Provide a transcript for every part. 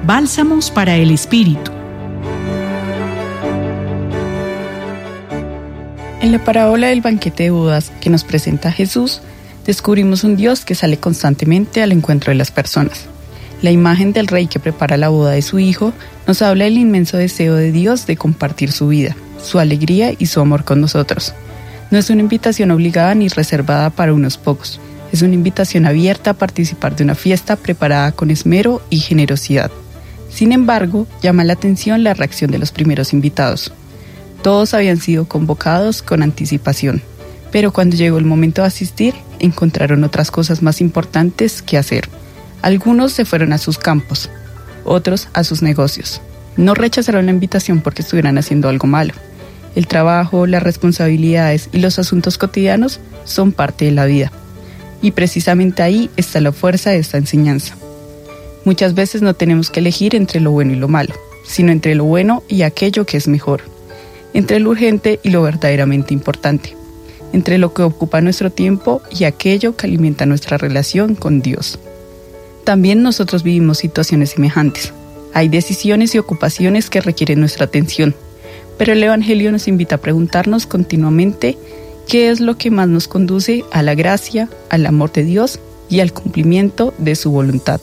Bálsamos para el Espíritu. En la parábola del banquete de bodas que nos presenta Jesús, descubrimos un Dios que sale constantemente al encuentro de las personas. La imagen del rey que prepara la boda de su hijo nos habla del inmenso deseo de Dios de compartir su vida, su alegría y su amor con nosotros. No es una invitación obligada ni reservada para unos pocos. Es una invitación abierta a participar de una fiesta preparada con esmero y generosidad. Sin embargo, llama la atención la reacción de los primeros invitados. Todos habían sido convocados con anticipación, pero cuando llegó el momento de asistir, encontraron otras cosas más importantes que hacer. Algunos se fueron a sus campos, otros a sus negocios. No rechazaron la invitación porque estuvieran haciendo algo malo. El trabajo, las responsabilidades y los asuntos cotidianos son parte de la vida. Y precisamente ahí está la fuerza de esta enseñanza. Muchas veces no tenemos que elegir entre lo bueno y lo malo, sino entre lo bueno y aquello que es mejor, entre lo urgente y lo verdaderamente importante, entre lo que ocupa nuestro tiempo y aquello que alimenta nuestra relación con Dios. También nosotros vivimos situaciones semejantes. Hay decisiones y ocupaciones que requieren nuestra atención, pero el Evangelio nos invita a preguntarnos continuamente qué es lo que más nos conduce a la gracia, al amor de Dios y al cumplimiento de su voluntad.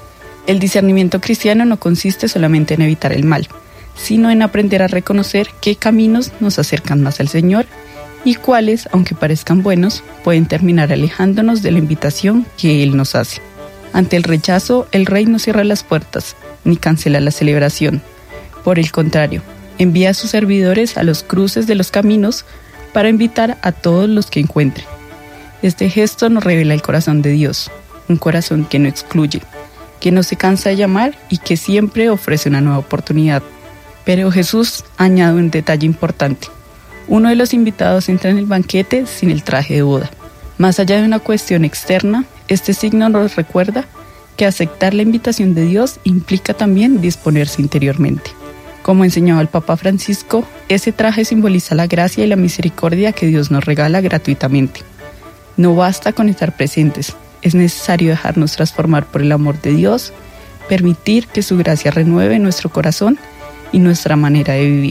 El discernimiento cristiano no consiste solamente en evitar el mal, sino en aprender a reconocer qué caminos nos acercan más al Señor y cuáles, aunque parezcan buenos, pueden terminar alejándonos de la invitación que Él nos hace. Ante el rechazo, el Rey no cierra las puertas, ni cancela la celebración. Por el contrario, envía a sus servidores a los cruces de los caminos para invitar a todos los que encuentren. Este gesto nos revela el corazón de Dios, un corazón que no excluye, que no se cansa de llamar y que siempre ofrece una nueva oportunidad. Pero Jesús añade un detalle importante. Uno de los invitados entra en el banquete sin el traje de boda. Más allá de una cuestión externa, este signo nos recuerda que aceptar la invitación de Dios implica también disponerse interiormente. Como enseñaba el Papa Francisco, ese traje simboliza la gracia y la misericordia que Dios nos regala gratuitamente. No basta con estar presentes, es necesario dejarnos transformar por el amor de Dios, permitir que su gracia renueve nuestro corazón y nuestra manera de vivir.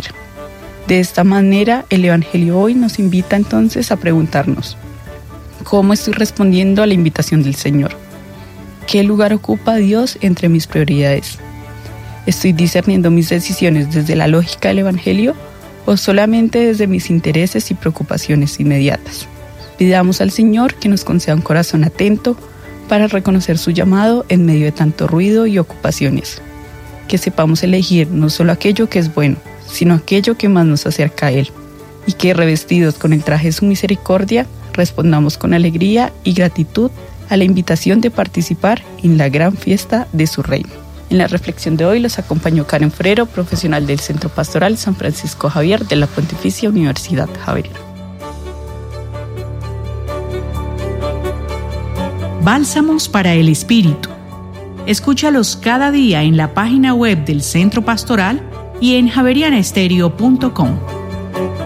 De esta manera, el Evangelio hoy nos invita entonces a preguntarnos: ¿cómo estoy respondiendo a la invitación del Señor? ¿Qué lugar ocupa Dios entre mis prioridades? ¿Estoy discerniendo mis decisiones desde la lógica del Evangelio o solamente desde mis intereses y preocupaciones inmediatas? Pidamos al Señor que nos conceda un corazón atento para reconocer su llamado en medio de tanto ruido y ocupaciones. Que sepamos elegir no solo aquello que es bueno, sino aquello que más nos acerca a Él, y que revestidos con el traje de su misericordia, respondamos con alegría y gratitud a la invitación de participar en la gran fiesta de su reino. En la reflexión de hoy los acompañó Karen Frero, profesional del Centro Pastoral San Francisco Javier de la Pontificia Universidad Javeriana. Bálsamos para el Espíritu. Escúchalos cada día en la página web del Centro Pastoral y en javerianaestereo.com.